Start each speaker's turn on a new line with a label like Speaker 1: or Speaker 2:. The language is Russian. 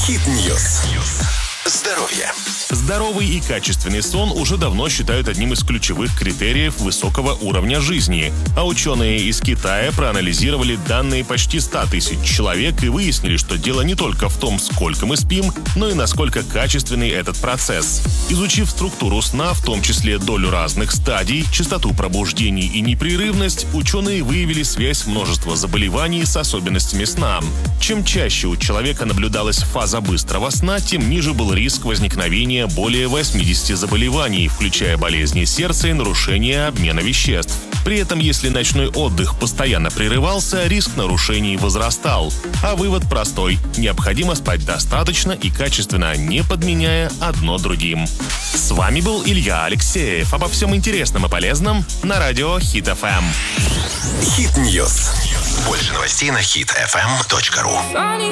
Speaker 1: Хит-ньюс. Здоровье.
Speaker 2: Здоровый и качественный сон уже давно считают одним из ключевых критериев высокого уровня жизни. А ученые из Китая проанализировали данные почти 100 тысяч человек и выяснили, что дело не только в том, сколько мы спим, но и насколько качественный этот процесс. Изучив структуру сна, в том числе долю разных стадий, частоту пробуждений и непрерывность, ученые выявили связь множества заболеваний с особенностями сна. Чем чаще у человека наблюдалась фаза быстрого сна, тем ниже был риск возникновения более 80 заболеваний, включая болезни сердца и нарушения обмена веществ. При этом, если ночной отдых постоянно прерывался, риск нарушений возрастал. А вывод простой: необходимо спать достаточно и качественно, не подменяя одно другим. С вами был Илья Алексеев. Обо всем интересном и полезном на радио Хит FM.
Speaker 1: Хит-ньюс. Больше новостей на hitfm.ru.